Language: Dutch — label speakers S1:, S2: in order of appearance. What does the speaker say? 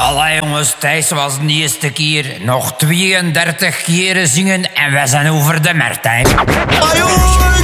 S1: Allee jongens, Thijs was de eerste keer. Nog 32 keren zingen en wij zijn over de Mertijn.